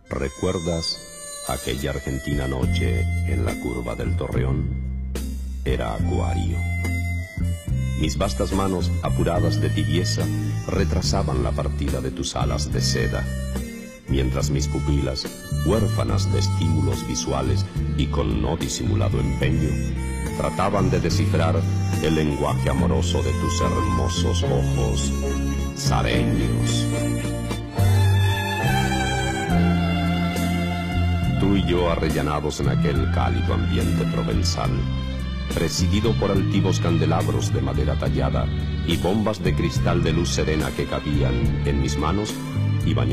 ¿Recuerdas aquella argentina noche en la curva del Torreón? Era acuario. Mis vastas manos, apuradas de tibieza, retrasaban la partida de tus alas de seda, mientras mis pupilas, huérfanas de estímulos visuales y con no disimulado empeño, trataban de descifrar el lenguaje amoroso de tus hermosos ojos sareños. Tú y yo arrellanados en aquel cálido ambiente provenzal, presidido por altivos candelabros de madera tallada y bombas de cristal de luz serena que cabían en mis manos y bañados